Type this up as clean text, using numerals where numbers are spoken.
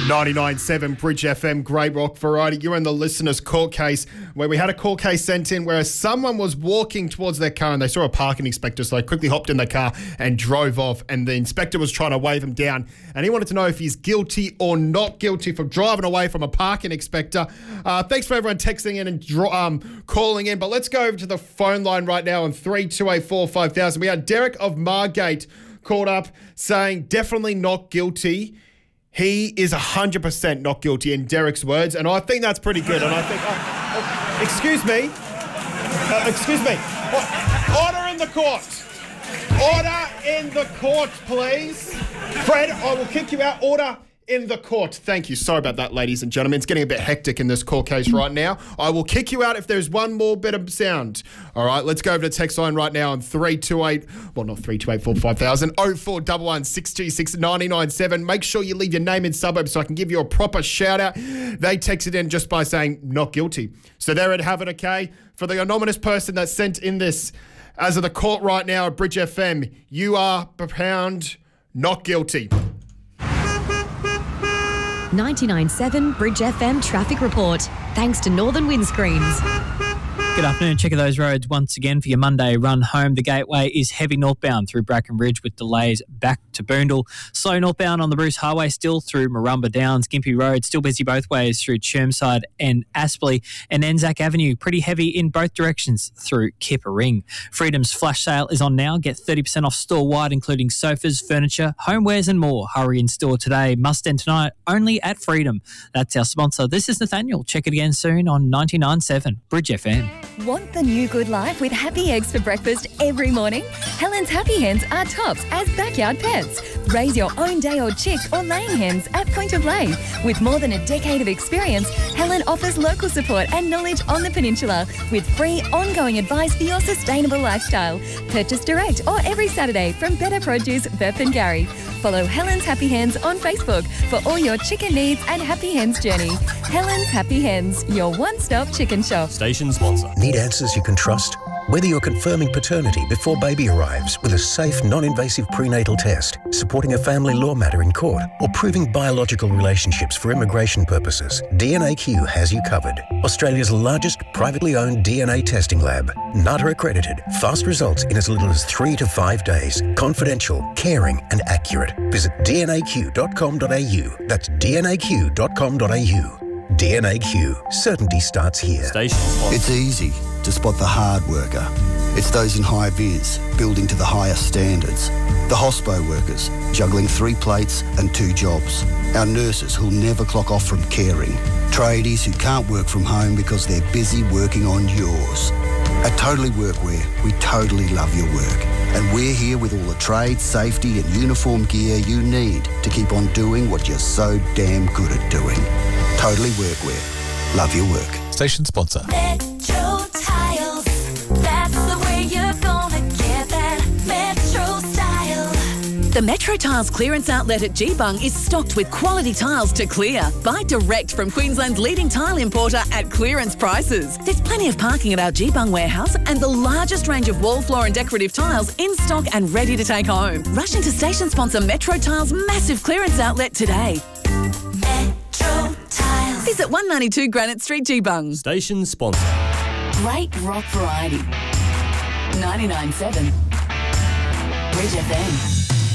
99.7 Bridge FM, Grey Rock Variety. You're in the listener's court case where we had a court case sent in where someone was walking towards their car and they saw a parking inspector, so they quickly hopped in their car and drove off, and the inspector was trying to wave him down, and he wanted to know if he's guilty or not guilty for driving away from a parking inspector. Thanks for everyone texting in and calling in, but let's go over to the phone line right now on 3284 5000. We had Derek of Margate called up saying definitely not guilty. He is 100% not guilty in Derek's words, and I think that's pretty good. And I think, excuse me. Order in the court. Order in the court, please. Fred, I will kick you out. Order in the court. Thank you. Sorry about that, ladies and gentlemen. It's getting a bit hectic in this court case right now. I will kick you out if there's one more bit of sound. All right, let's go over to the text line right now on 328, well, not 3284 5000, 0411 626 997. Make sure you leave your name and suburb so I can give you a proper shout out. They texted in just by saying not guilty. So there it have it, okay? For the anonymous person that sent in this, as of the court right now at Bridge FM, you are propound not guilty. 99.7 Bridge FM traffic report. Thanks to Northern Windscreens. Good afternoon. Check of those roads once again for your Monday run home. The Gateway is heavy northbound through Bracken Ridge with delays back to Boondall. Slow northbound on the Bruce Highway still through Marumba Downs. Gympie Road still busy both ways through Chermside and Aspley. And Anzac Avenue pretty heavy in both directions through Kipper Ring. Freedom's flash sale is on now. Get 30% off store-wide, including sofas, furniture, homewares and more. Hurry in store today. Must end tonight only at Freedom. That's our sponsor. This is Nathaniel. Check it again soon on 99.7 Bridge FM. Want the new good life with happy eggs for breakfast every morning? Helen's Happy Hens are tops as backyard pets. Raise your own day-old chicks or laying hens at point of lay. With more than a decade of experience, Helen offers local support and knowledge on the peninsula with free ongoing advice for your sustainable lifestyle. Purchase direct or every Saturday from Better Produce, Beth and Gary. Follow Helen's Happy Hens on Facebook for all your chicken needs and Happy Hens journey. Helen's Happy Hens, your one-stop chicken shop. Station sponsor. Need answers you can trust? Whether you're confirming paternity before baby arrives with a safe, non-invasive prenatal test, supporting a family law matter in court, or proving biological relationships for immigration purposes, DNAQ has you covered. Australia's largest privately owned DNA testing lab. NATA accredited. Fast results in as little as 3 to 5 days. Confidential, caring and accurate. Visit dnaq.com.au. That's dnaq.com.au. DNAQ. Certainty starts here. Station sponsor. It's easy to spot the hard worker. It's those in high vis, building to the highest standards. The hospo workers, juggling 3 plates and 2 jobs. Our nurses who'll never clock off from caring. Tradies who can't work from home because they're busy working on yours. At Totally Workwear, we totally love your work. And we're here with all the trade, safety and uniform gear you need to keep on doing what you're so damn good at doing. Totally Workwear. Love your work. Station sponsor. Metro Tiles. That's the way you're gonna get that Metro style. The Metro Tiles clearance outlet at Geebung is stocked with quality tiles to clear. Buy direct from Queensland's leading tile importer at clearance prices. There's plenty of parking at our Geebung warehouse and the largest range of wall, floor and decorative tiles in stock and ready to take home. Rush into station sponsor Metro Tiles' massive clearance outlet today. Metro Tiles. Visit 192 Granite Street, Geebung. Station sponsor. Great rock variety. 99.7 Bridge FM.